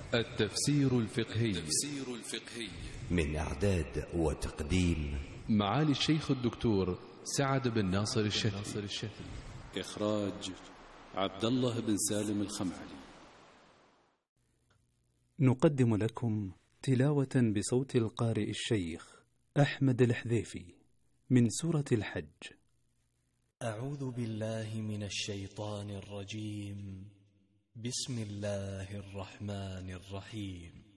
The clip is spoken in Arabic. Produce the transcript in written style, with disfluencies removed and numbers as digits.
التفسير الفقهي من إعداد وتقديم معالي الشيخ الدكتور سعد بن ناصر الشافعي. إخراج عبد الله بن سالم الخمعلي. نقدم لكم تلاوة بصوت القارئ الشيخ أحمد الحذيفي من سورة الحج. أعوذ بالله من الشيطان الرجيم. بسم الله الرحمن الرحيم.